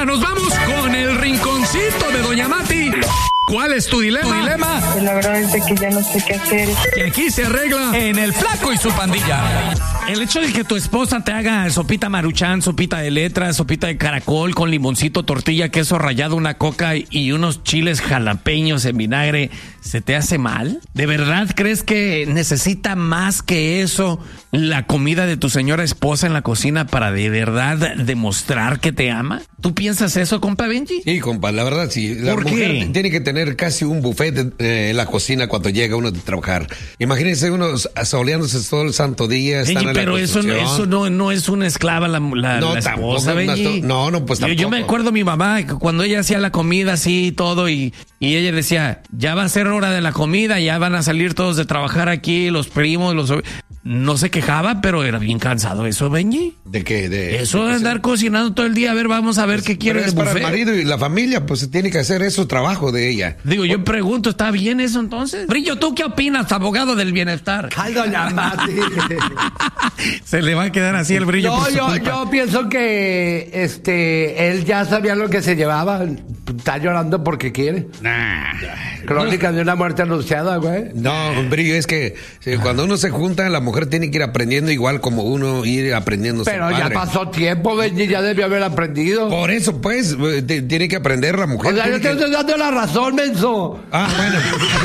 nos vamos con el rinconcito de Doña Mati. ¿Cuál es tu dilema? Pues la verdad es que ya no sé qué hacer. Que aquí se arregla en El Flaco y su Pandilla. El hecho de que tu esposa te haga sopita Maruchan, sopita de letras, sopita de caracol con limoncito, tortilla, queso rallado, una coca y unos chiles jalapeños en vinagre, ¿se te hace mal? ¿De verdad crees que necesita más que eso la comida de tu señora esposa en la cocina para de verdad demostrar que te ama? ¿Tú piensas eso, compa Benji? Sí, compa, la verdad sí. La ¿Por mujer qué? tiene que tener casi un buffet en la cocina cuando llega uno de trabajar. Imagínense uno asoleándose todo el santo día. Benji, pero eso no es una esclava la esposa, Benji. No, pues tampoco. Yo me acuerdo mi mamá cuando ella hacía la comida así y todo y ella decía, ya va a ser hora de la comida, ya van a salir todos de trabajar aquí, los primos, no se quejaba, pero era bien cansado eso, Benji. ¿De qué? Eso de andar cocinando todo el día, a ver, vamos a ver qué quiere de buffet. Para el marido y la familia, pues tiene que hacer eso, trabajo de ella. Digo, yo pregunto, ¿está bien eso entonces? Brillo, ¿tú qué opinas, abogado del bienestar? Ay, Doña Mati. Se le va a quedar así el brillo. No, yo pienso que él ya sabía lo que se llevaba. Está llorando porque quiere. Crónica de una muerte anunciada, güey. No, Brillo, es que cuando uno se junta, la mujer tiene que ir aprendiendo igual como uno ir aprendiendo. Pero ya pasó tiempo, Benji, ya debió haber aprendido. Por eso, pues, tiene que aprender la mujer. O sea, yo te estoy dando la razón, menso. Bueno.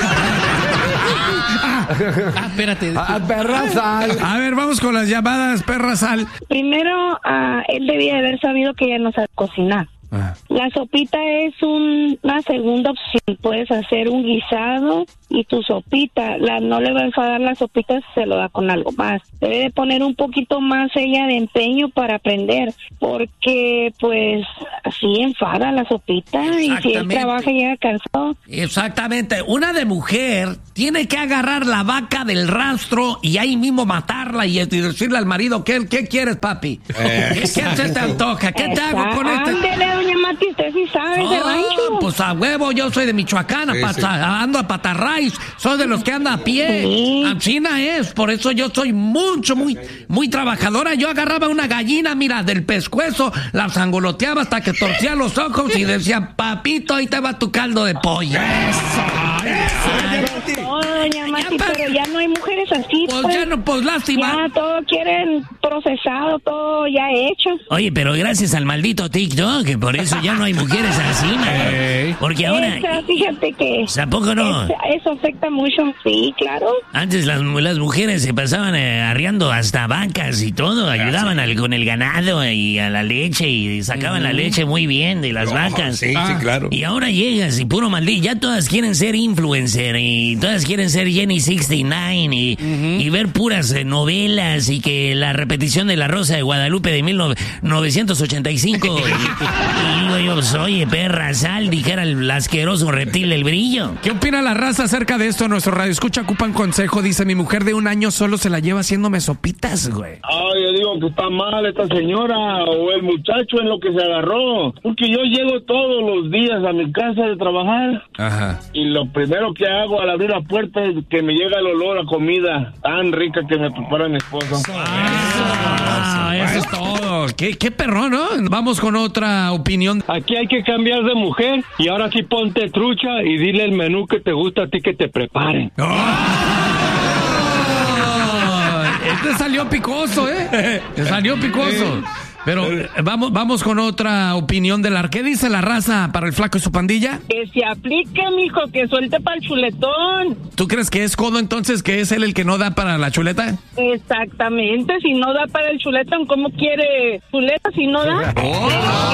Espérate. Perra sal. A ver, vamos con las llamadas, perra sal. Primero, él debía haber sabido que ella no sabe cocinar. La sopita es una segunda opción. Puedes hacer un guisado y tu sopita. No le va a enfadar la sopita si se lo da con algo más. Debe de poner un poquito más ella de empeño para aprender, porque pues así enfada la sopita y si él trabaja y llega cansado. Exactamente. Una de mujer tiene que agarrar la vaca del rastro y ahí mismo matarla y decirle al marido, ¿qué quieres, papi? ¿Qué se te antoja? ¿Qué te hago con este? Ándele, doña Mati, usted sí sabe de rancho. Pues a huevo, yo soy de Michoacán, ando a patarrays, soy de los que anda a pie. Sí. China es, por eso yo soy muy trabajadora. Yo agarraba una gallina, mira, del pescuezo, la sangoloteaba hasta que torcía los ojos y decía, papito, ahí te va tu caldo de pollo. No, doña Mati, pero ya no hay mujeres así. Pues ya no, pues lástima. Ya todo quieren procesado, todo ya hecho. Oye, pero gracias al maldito TikTok, que por eso ya no hay mujeres así, man. Porque ahora... Fíjate que... ¿Tampoco no? Eso afecta mucho, sí, claro. Antes las mujeres se pasaban arriando hasta vacas y todo, ayudaban con el ganado y a la leche y sacaban la leche muy bien de las vacas. Sí, claro. Y ahora llegas y puro maldito, ya todas quieren ser influencer y todas quieren ser Jenny 69 y ver puras novelas y que la repetición de La Rosa de Guadalupe de 1985 y digo yo, oye, perra sal, dijera el asqueroso reptil del Brillo. ¿Qué opina la raza acerca de esto? Nuestro radio escucha ocupan consejo. Dice, mi mujer de 1 año solo se la lleva haciéndome sopitas, güey. Yo digo que está mal esta señora o el muchacho en lo que se agarró. Porque yo llego todos los días a mi casa de trabajar. Ajá. Y lo primero que hago al abrir la puerta es que me llega el olor a comida tan rica que me prepara mi esposa. Eso es todo. Qué perrón, ¿no? Vamos con otra opinión. Aquí hay que cambiar de mujer y ahora sí ponte trucha y dile el menú que te gusta a ti que te preparen. Este salió picoso, ¿eh? Salió picoso. Pero vamos con otra opinión del ¿Qué dice la raza para el Flaco y su Pandilla? Que se aplique, mijo, que suelte para el chuletón. ¿Tú crees que es codo entonces, que es él el que no da para la chuleta? Exactamente, si no da para el chuletón, ¿cómo quiere chuleta si no da?